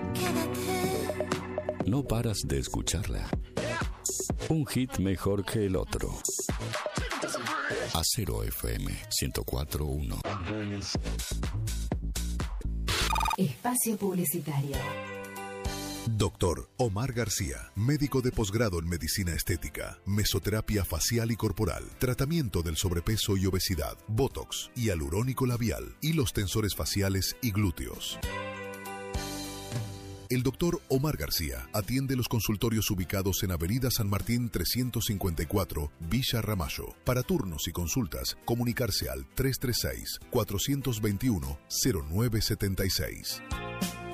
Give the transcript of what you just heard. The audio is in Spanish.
No paras de escucharla. Un hit mejor que el otro. Acero FM 104.1. Espacio publicitario. Doctor Omar García, médico de posgrado en medicina estética, mesoterapia facial y corporal, tratamiento del sobrepeso y obesidad, botox, hialurónico labial, hilos tensores faciales y glúteos. El doctor Omar García atiende los consultorios ubicados en Avenida San Martín 354, Villa Ramallo. Para turnos y consultas, comunicarse al 336-421-0976.